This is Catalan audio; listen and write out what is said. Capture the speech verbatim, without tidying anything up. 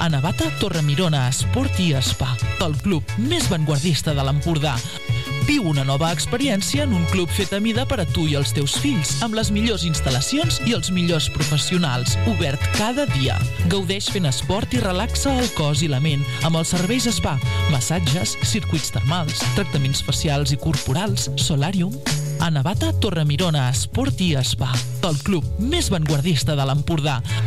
A Navata Torremirona Esport i Spa, el club més vanguardista de l'Empordà. Viu una nova experiència en un club fet a mida per a tu i els teus fills, amb les millors instal·lacions i els millors professionals, obert cada dia. Gaudeix fent esport i relaxa el cos i la ment amb els serveis spa, massatges, circuits termals, tractaments facials i corporals, solàrium. A Navata Torremirona Esport i Spa, el club més vanguardista de l'Empordà.